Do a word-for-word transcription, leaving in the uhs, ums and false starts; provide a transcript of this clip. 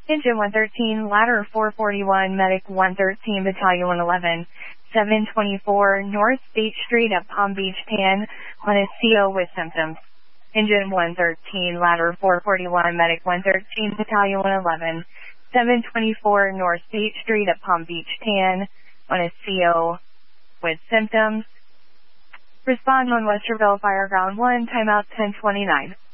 Engine one thirteen, ladder four forty-one, medic one thirteen, battalion one eleven, seven twenty-four, North State Street at Palm Beach, Pan, on a C O with symptoms. Engine one thirteen, ladder four forty-one, medic one thirteen, battalion one eleven, seven twenty-four, North State Street at Palm Beach, Pan, on a C O with symptoms. Respond on Westerville, Fireground one, timeout ten twenty-nine.